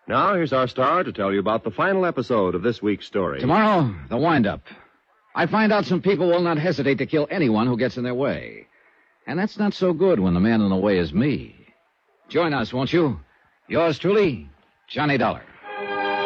Now, here's our star to tell you about the final episode of this week's story. Tomorrow, the wind-up. I find out some people will not hesitate to kill anyone who gets in their way. And that's not so good when the man in the way is me. Join us, won't you? Yours truly, Johnny Dollar.